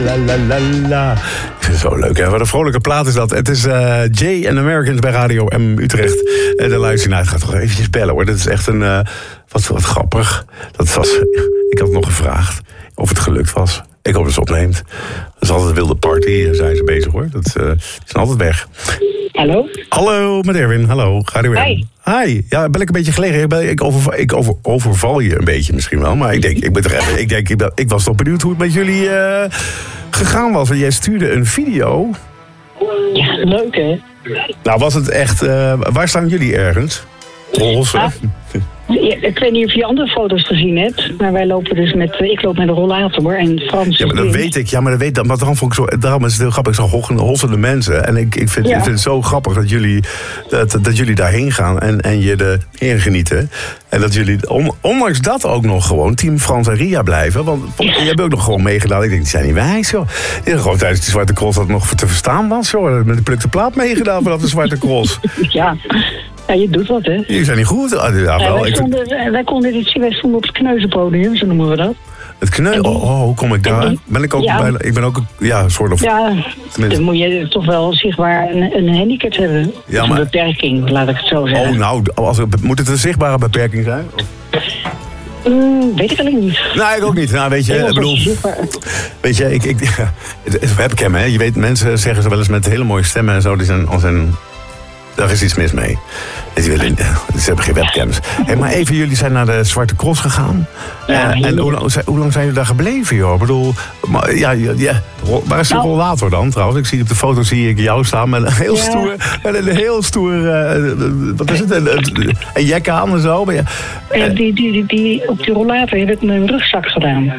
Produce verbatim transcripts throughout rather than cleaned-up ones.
La la la la. Ik vind het zo leuk, hè? Wat een vrolijke plaat is dat. Het is uh, Jay and Americans bij Radio M Utrecht. En de luister naar, het gaat toch eventjes bellen, hoor. Dat is echt een... Uh, wat, wat grappig. Dat was... Ik had nog gevraagd of het gelukt was. Ik hoop dat ze opneemt. Dat is altijd een wilde party, zijn ze bezig, hoor. Dat uh, is altijd weg. Hallo? Hallo, met Erwin. Hallo, Radio M. Hi. Hi. Ja, ben ik een beetje gelegen. Ik, ben, ik, over, ik over, overval je een beetje misschien wel. Maar ik denk, ik, ben toch even, ik, denk ik, ben, ik was toch benieuwd hoe het met jullie uh, gegaan was. Want jij stuurde een video. Ja, leuk hè? Nou, was het echt... Uh, waar staan jullie ergens? Roze. Ah, ja, ik weet niet of je andere foto's gezien hebt. Maar wij lopen dus met... Ik loop met een rollator en Frans... Ja, maar dat weet ik. Ja, maar dat weet dat. Maar daarom vond ik zo... Daarom is het heel grappig. Zo hossende mensen. En ik, ik, vind, ja. ik vind het zo grappig dat jullie, dat, dat jullie daarheen gaan. En, en je erheen genieten. En dat jullie, on, ondanks dat ook nog gewoon Team Frans en Ria blijven. Want je hebt ook nog gewoon meegedaan. Ik denk, die zijn niet wijs, joh. Die gewoon tijdens die Zwarte Cross dat het nog te verstaan was, joh. Met de plukte plaat meegedaan vanaf de Zwarte Cross. Ja. Ja, je doet wat, hè? Jullie zijn niet goed. Ah, ja, ja, wel. wij, stonden, ik... wij konden dit zien, wij stonden op het kneuzenpodium, zo noemen we dat. Het kneu... Oh, oh, hoe kom ik daar? Ben ik ook ja. bijna... Ik ben ook een... Ja, een soort of... Ja, dan moet je toch wel zichtbaar een, een handicap hebben. Ja, een maar... beperking, laat ik het zo zeggen. Oh, nou, als er, moet het een zichtbare beperking zijn? Of... Mm, weet ik alleen niet. Nee, ik ook niet. Nou, weet je, ik bedoel... Weet je, ik... ik webcam, hè. Je weet, mensen zeggen ze wel eens met hele mooie stemmen en zo. Die zijn als een... Daar is iets mis mee. Ze, willen, ze hebben geen webcams. Hey, maar even, jullie zijn naar de Zwarte Cross gegaan. Ja, uh, en hoe lang, hoe lang zijn jullie daar gebleven, joh? Ik bedoel, maar, ja, ja, waar is de nou, rollator dan, trouwens? Ik zie op de foto zie ik jou staan met een heel ja. stoer... Met een heel stoer... Uh, wat is het? Een, een, een jek aan en zo. Maar ja, uh, die, die, die, die, op die rollator heb ik mijn rugzak gedaan.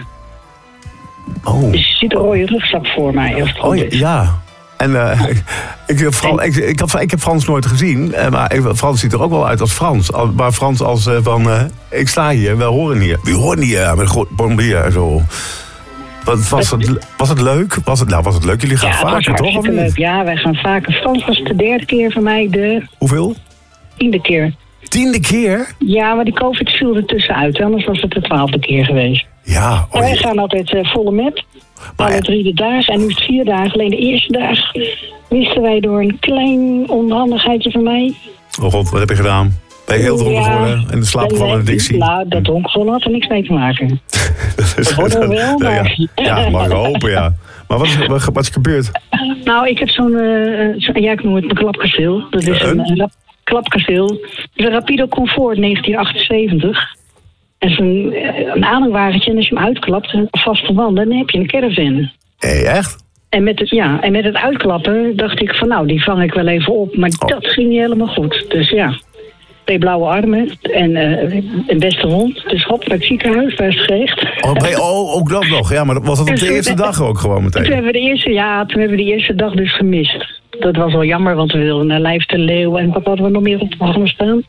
Oh. Dus je ziet een rode rugzak voor mij. Of het oh, ja, ja. En uh, ik, ik, Frans, ik, ik, had, ik heb Frans nooit gezien, maar Frans ziet er ook wel uit als Frans. Maar Frans als uh, van, uh, ik sta hier, we horen hier. We horen hier, met een groot bombier en zo. Was, was, het, was het leuk? Was het, nou, was het leuk? Jullie gaan ja, vaker, toch? Of leuk. Ja, wij gaan vaker. Frans was de derde keer voor mij de... Hoeveel? Tiende keer. Tiende keer? Ja, maar die COVID viel er tussenuit. Anders was het de twaalfde keer geweest. Ja. Oh, wij gaan altijd uh, volle met. Maar alle drie de dagen. En nu is het vier dagen. Alleen de eerste dag wisten wij door een klein onhandigheidje van mij. Oh god, wat heb je gedaan? Ben je heel dronken geworden? Ja, in de slaap gevallen in de dictie? Nou, dat dronkengevallen had er niks mee te maken. dat is, dat wordt er wel, maar... Ja, ja, mag ik hopen, ja. Maar wat is, wat, wat is gebeurd? Nou, ik heb zo'n... Uh, zo, ja, ik noem het een klapkasteel. Dat is een, een, een klapkasteel. Het is een Rapido Comfort negentien achtenzeventig. En zo'n een aanhangwagentje, en als je hem uitklapt, vaste wanden, dan heb je een caravan. Hé, hey, echt? En met, het, ja, en met het uitklappen dacht ik van nou, die vang ik wel even op. Maar oh. dat ging niet helemaal goed. Dus ja, twee blauwe armen en uh, een beste hond. Dus hop, naar het ziekenhuis, bij het gerecht. Oh, bij, oh, ook dat nog. Ja, maar was dat op de eerste dag ook gewoon meteen? Toen hebben we de eerste, ja, toen hebben we de eerste dag dus gemist. Dat was wel jammer, want we wilden naar Lijf de Leeuw. En wat hadden we nog meer op het programma staan?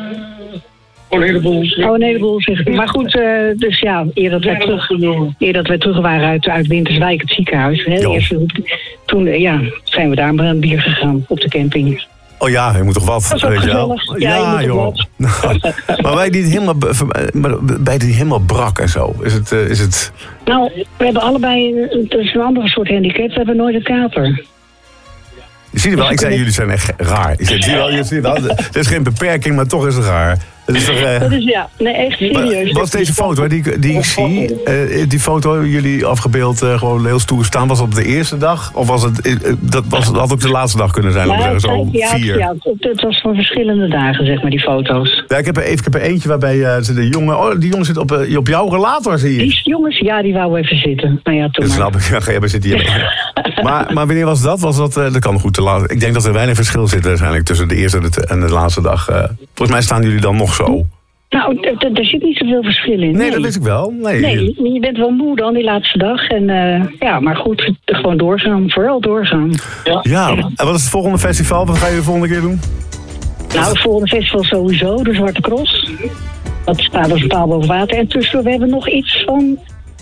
Oh, een heleboel. Oh, een heleboel, zeg ik. Maar goed, uh, dus ja, eer dat, wij terug, eer dat wij terug waren uit, uit Winterswijk, het ziekenhuis. Hè, eerst, toen uh, ja, zijn we daar maar aan het bier gegaan op de camping. Oh ja, je moet toch wat, dat weet je wel. Ja, ja joh. Maar wij die helemaal, bij die helemaal brak en zo, is het, uh, is het... Nou, we hebben allebei, dat is een andere soort handicap, we hebben nooit een kater. Je ziet het wel, ik zei, jullie zijn echt raar. Je ziet wel, je ziet wel, er is geen beperking, maar toch is het raar. Dat is toch, uh... dat is ja, nee, echt serieus. Wat is deze foto, die, die ik zie, uh, die foto, jullie afgebeeld, uh, gewoon heel stoer staan, was dat op de eerste dag? Of was het, uh, dat, was, dat had ook de laatste dag kunnen zijn, ja, zeggen, zo ja, vier? Ja, het was van verschillende dagen, zeg maar, die foto's. Ja, ik heb er, even, ik heb er eentje waarbij uh, de jongen, oh, die jongen zit op, uh, op jouw relator, zie je. Die jongens, ja, die wou even zitten. Nou ja, toen dat snap ik, ja, ga je maar zitten hier. maar, maar wanneer was dat? Was dat, uh, dat kan goed te laat. Ik denk dat er weinig verschil zit waarschijnlijk tussen de eerste en de, en de laatste dag. Uh, volgens mij staan jullie dan nog zo. Nou, daar zit niet zoveel verschil in. Nee, nee, dat wist ik wel. Nee, nee, je bent wel moe dan die laatste dag. En uh, ja, maar goed, gewoon doorgaan. Vooral doorgaan. Ja. ja, en wat is het volgende festival? Wat ga je de volgende keer doen? Nou, het volgende festival sowieso, de Zwarte Cross. Dat staat als een paal boven water. En tussendoor we hebben nog iets van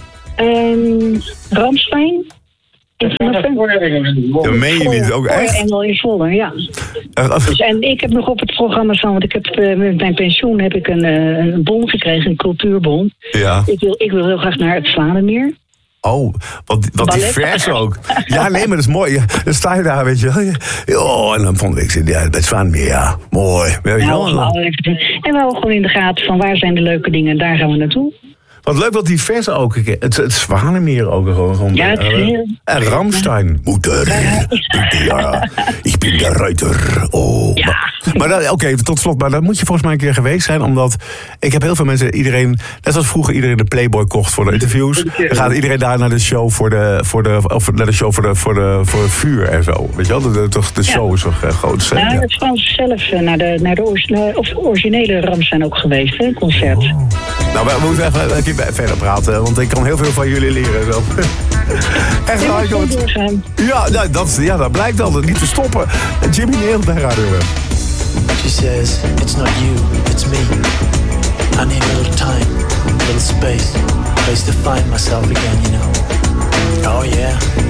um, Ramstein. Dat meen je niet, ook echt? En wel in Zwolle, ja. Dus, en ik heb nog op het programma staan, want ik heb uh, met mijn pensioen heb ik een, uh, een bon gekregen, een cultuurbon. Ja. Ik wil, ik wil heel graag naar het Zwanenmeer. Oh, wat, wat divers ook. Ja, nee, maar dat is mooi. Ja, dan sta je daar, weet je. Oh, en dan vond ik, ja, bij Zwaanmeer, ja, mooi. Weet je wel? Nou, en wel gewoon in de gaten van waar zijn de leuke dingen en daar gaan we naartoe. Wat leuk, wat divers ook. Het, het Zwanemeer ook gewoon. Ja, het is heel... En Ramstein. Moeder, ja, ik ben de ruiter. Oh. Ja. Maar, maar oké, okay, tot slot. Maar dan moet je volgens mij een keer geweest zijn. Omdat ik heb heel veel mensen, iedereen... Net zoals vroeger iedereen de Playboy kocht voor de interviews. Dan gaat iedereen daar naar de show voor de... Voor de of naar de show voor de, voor de, voor het vuur en zo. Weet je wel? De, de, de show is toch uh, groot. Nou, het is gewoon zelf uh, naar de, naar de origine, of originele Ramstein ook geweest, hè, concert. Oh. Nou, we, we moeten even een keer verder praten, want ik kan heel veel van jullie leren. Zo. Echt waar, ik het... Ja, nou, dat, ja, dat blijkt altijd niet te stoppen. Jimmy Neal bij Radio Web. She says, it's not you, it's me. I need a little time, a little space, a place to find myself again, you know. Oh yeah.